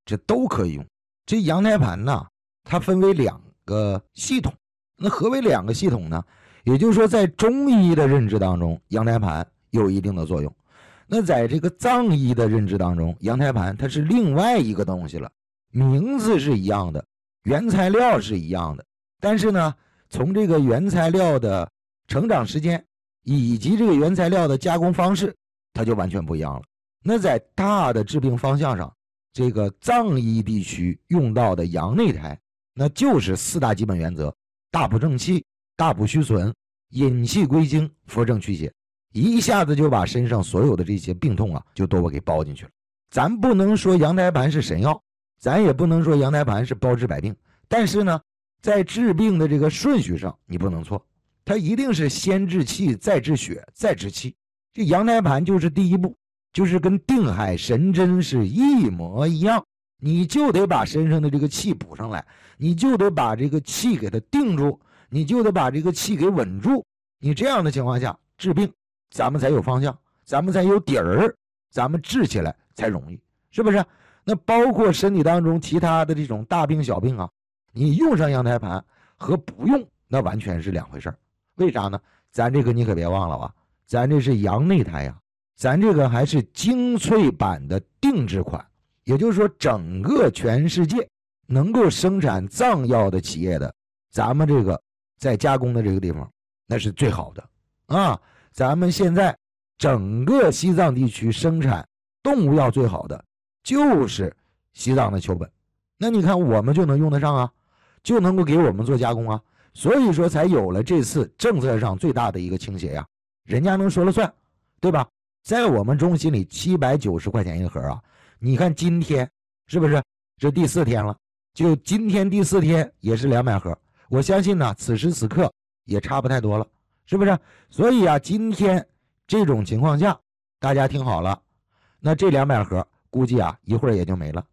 这都可以用。这羊胎盘呢，它分为2个系统。那何为2个系统呢？也就是说，在中医的认知当中，羊胎盘有一定的作用。那在这个藏医的认知当中，羊胎盘它是另外一个东西了，名字是一样的，原材料是一样的，但是呢，从这个原材料的成长时间以及这个原材料的加工方式，它就完全不一样了。那在大的治病方向上，这个藏医地区用到的羊内胎，那就是4大基本原则：大补正气、大补虚损、引气归经、扶正祛邪，一下子就把身上所有的这些病痛啊，就都给包进去了。咱不能说羊胎盘是神药，咱也不能说羊胎盘是包治百病，但是呢，在治病的这个顺序上，你不能错，它一定是先治气，再治血，再治气。这羊胎盘就是第一步，就是跟定海神针是一模一样，你就得把身上的这个气补上来，你就得把这个气给它定住，你就得把这个气给稳住。你这样的情况下治病，咱们才有方向，咱们才有底儿，咱们治起来才容易，是不是？那包括身体当中其他的这种大病小病啊，你用上羊胎盘和不用那完全是2回事。为啥呢？咱这个你可别忘了啊，咱这是羊内胎呀，咱这个还是精粹版的定制款，也就是说整个全世界能够生产藏药的企业的，咱们这个在加工的这个地方那是最好的啊。咱们现在整个西藏地区生产动物药最好的就是西藏的丘本，那你看我们就能用得上啊，就能够给我们做加工啊，所以说才有了这次政策上最大的一个倾斜呀，人家能说了算，对吧？在我们中心里790块钱一盒啊，你看今天是不是这第4天了？就今天第4天也是200盒，我相信呢，此时此刻也差不太多了，是不是？所以啊，今天这种情况下，大家听好了，那这200盒估计啊一会儿也就没了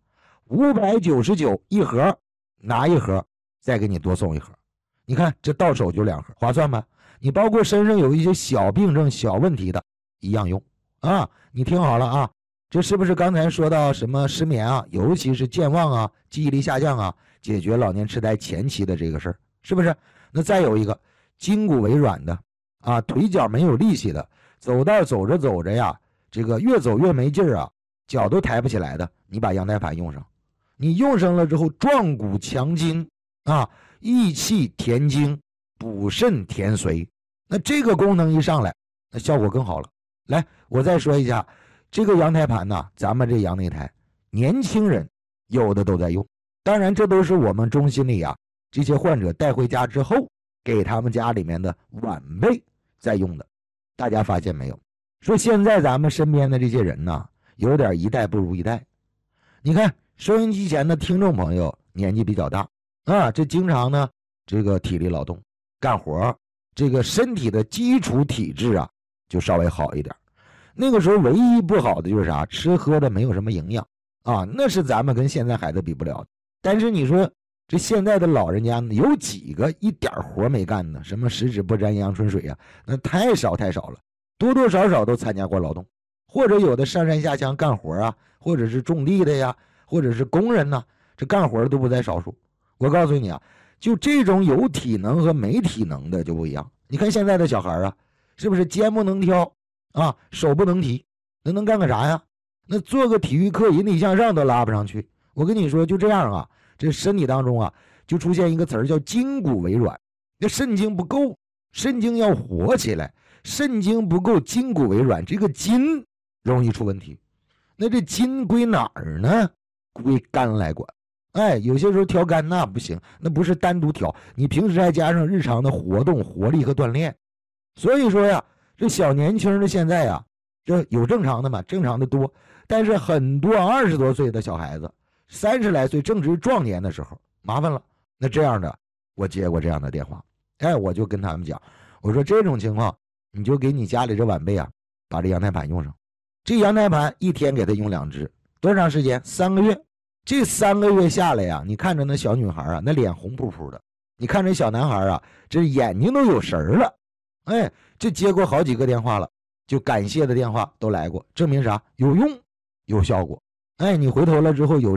，599一盒，拿一盒再给你多送一盒，你看这到手就2盒，划算吧？你包括身上有一些小病症小问题的一样用啊。你听好了啊，这是不是刚才说到什么失眠啊，尤其是健忘啊，记忆力下降啊，解决老年痴呆前期的这个事儿，是不是？那再有一个筋骨为软的啊，腿脚没有力气的，走道走着走着呀，这个越走越没劲儿啊，脚都抬不起来的，你把羊胎盘用上，你用上了之后，壮骨强筋啊，益气填精，补肾填髓，那这个功能一上来，那效果更好了。来，我再说一下，这个羊胎盘呢，咱们这羊内胎，年轻人有的都在用，当然这都是我们中心里啊这些患者带回家之后，给他们家里面的晚辈在用的。大家发现没有？说现在咱们身边的这些人呢，有点一代不如一代。你看收音机前的听众朋友年纪比较大啊，这经常呢这个体力劳动干活，这个身体的基础体质啊就稍微好一点。那个时候唯一不好的就是啥，吃喝的没有什么营养啊，那是咱们跟现在孩子比不了的。但是你说这现在的老人家呢，有几个一点活没干呢？什么十指不沾阳春水啊，那太少太少了，多多少少都参加过劳动，或者有的上山下乡干活啊，或者是种地的呀，或者是工人呢，这干活的都不在少数。我告诉你啊，就这种有体能和没体能的就不一样。你看现在的小孩啊，是不是肩不能挑啊，手不能提，那能干个啥呀？那做个体育课引体向上都拉不上去。我跟你说就这样啊，这身体当中啊就出现一个词儿叫筋骨为软，那肾精不够，肾精要活起来，肾精不够，筋骨为软，这个筋容易出问题。那这筋归哪儿呢？归肝来管。哎，有些时候调肝那不行，那不是单独调，你平时还加上日常的活动、活力和锻炼。所以说呀，这小年轻的现在呀，这有正常的嘛，正常的多，但是很多20多岁的小孩子，30来岁正值壮年的时候，麻烦了。那这样的，我接过这样的电话，哎，我就跟他们讲，我说这种情况，你就给你家里这晚辈啊，把这羊胎盘用上。这羊胎盘一天给他用2支，多长时间？3个月。这3个月下来呀，你看着那小女孩啊，那脸红扑扑的；你看着小男孩啊，这眼睛都有神了。哎，这接过好几个电话了，就感谢的电话都来过，证明啥？有用，有效果。哎，你回头了之后有